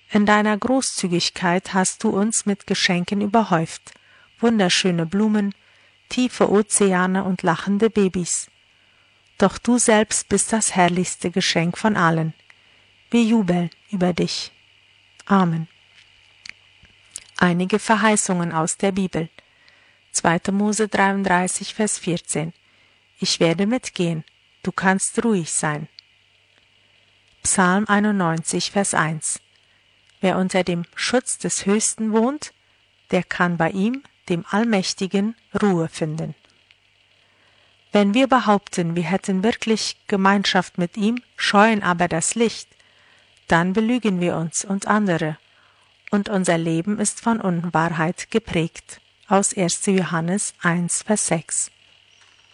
In deiner Großzügigkeit hast du uns mit Geschenken überhäuft, wunderschöne Blumen, tiefe Ozeane und lachende Babys. Doch du selbst bist das herrlichste Geschenk von allen. Wir jubeln über dich. Amen. Einige Verheißungen aus der Bibel. 2. Mose 33, Vers 14. Ich werde mitgehen, du kannst ruhig sein. Psalm 91, Vers 1. Wer unter dem Schutz des Höchsten wohnt, der kann bei ihm, dem Allmächtigen, Ruhe finden. Wenn wir behaupten, wir hätten wirklich Gemeinschaft mit ihm, scheuen aber das Licht, dann belügen wir uns und andere, und unser Leben ist von Unwahrheit geprägt. Aus 1. Johannes 1, Vers 6.